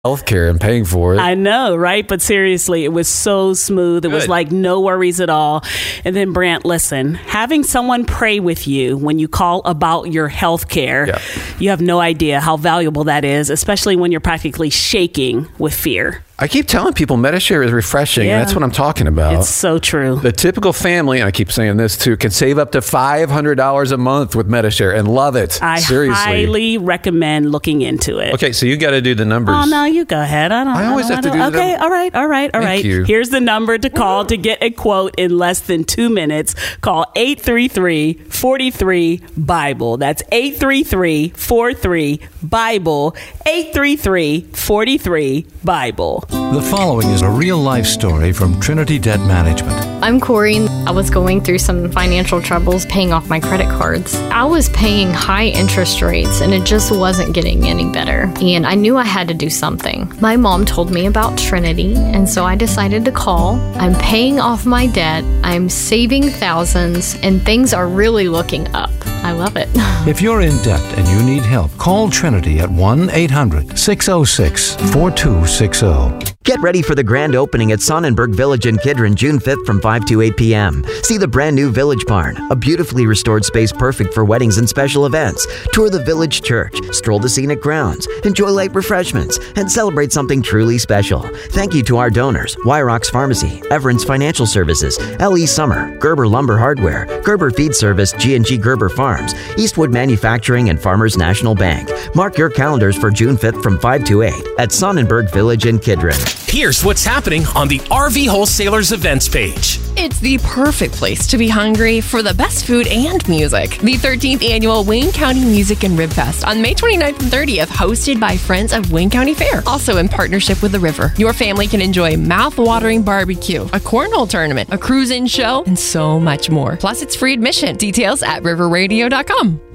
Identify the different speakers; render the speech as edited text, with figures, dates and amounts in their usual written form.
Speaker 1: healthcare and paying for it.
Speaker 2: I know, right? But seriously, it was so smooth. It was like no worries at all. And then, Brant, listen, having someone pray with you when you call about your healthcare, you have no idea how valuable that is, especially when you're practically shaking with fear.
Speaker 1: I keep telling people Medi-Share is refreshing, and that's what I'm talking about.
Speaker 2: It's so true.
Speaker 1: The typical family, and I keep saying this too, can save up to $500 a month with Medi-Share and love it. Seriously.
Speaker 2: I highly recommend looking into it.
Speaker 1: Okay, so you got to do the numbers.
Speaker 2: Oh, no, you go ahead. I
Speaker 1: always have to do the numbers.
Speaker 2: Okay, all right.
Speaker 1: Thank you.
Speaker 2: Here's the number to call to get a quote in less than 2 minutes. Call 833-43-BIBLE. That's 833-43-BIBLE. 833-43-BIBLE.
Speaker 3: The following is a real-life story from Trinity Debt Management.
Speaker 4: I'm Corey. I was going through some financial troubles paying off my credit cards. I was paying high interest rates, and it just wasn't getting any better. And I knew I had to do something. My mom told me about Trinity, and so I decided to call. I'm paying off my debt. I'm saving thousands, and things are really looking up. I love it.
Speaker 3: If you're in debt and you need help, call Trinity at 1-800-606-4260.
Speaker 5: Get ready for the grand opening at Sonnenberg Village in Kidron, June 5th from 5 to 8 p.m. See the brand new Village Barn, a beautifully restored space perfect for weddings and special events. Tour the Village Church, stroll the scenic grounds, enjoy light refreshments, and celebrate something truly special. Thank you to our donors, Wyrox Pharmacy, Everence Financial Services, L.E. Summer, Gerber Lumber Hardware, Gerber Feed Service, G&G Gerber Farms, Eastwood Manufacturing, and Farmers National Bank. Mark your calendars for June 5th from 5 to 8 at Sonnenberg Village in Kidron.
Speaker 6: Here's what's happening on the RV Wholesalers events page.
Speaker 7: It's the perfect place to be hungry for the best food and music. The 13th annual Wayne County Music and Rib Fest on May 29th and 30th, hosted by Friends of Wayne County Fair, also in partnership with the River. Your family can enjoy mouth-watering barbecue, a cornhole tournament, a cruise-in show, and so much more. Plus, it's free admission. Details at riverradio.com.